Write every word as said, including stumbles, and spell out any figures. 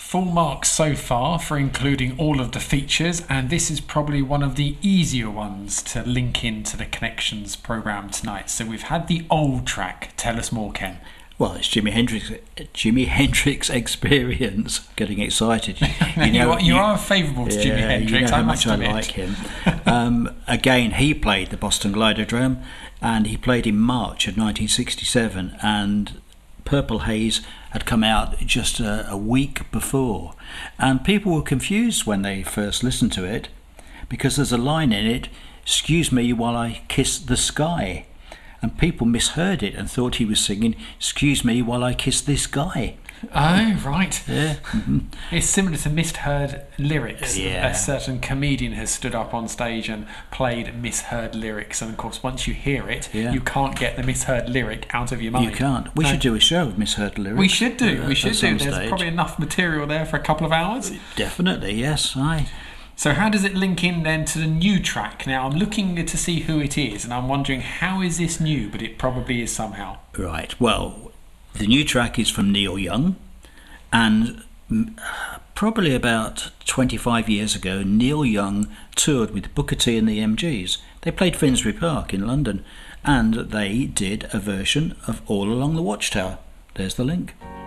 Full marks so far for including all of the features, and this is probably one of the easier ones to link into the Connections programme tonight. So we've had the old track. Tell us more, Ken. Well, it's Jimi Hendrix. Jimi Hendrix Experience. Getting excited. You, you, know, you, are, you are favourable to yeah, Jimi Hendrix. You know how I much must I admit. like him. um, again, he played the Boston Glidodrome, and he played in March of nineteen sixty-seven, and Purple Haze had come out just a, a week before, and people were confused when they first listened to it, because there's a line in it, "Excuse me while I kiss the sky," and people misheard it and thought he was singing "Excuse me while I kiss this guy." Oh, right. Yeah. Mm-hmm. It's similar to misheard lyrics. Yeah. A certain comedian has stood up on stage and played misheard lyrics, and of course once you hear it, Yeah. you can't get the misheard lyric out of your mind. You can't. We No. should do a show of misheard lyrics. We should do. uh, we should at do. some There's stage. probably enough material there for a couple of hours. Definitely, yes. Aye. So how does it link in then to the new track? Now I'm looking to see who it is, and I'm wondering how is this new, but it probably is somehow. Right. Well, the new track is from Neil Young, and mm, probably about twenty-five years ago, Neil Young toured with Booker T and the M Gs. They played Finsbury Park in London, and they did a version of All Along the Watchtower. There's the link.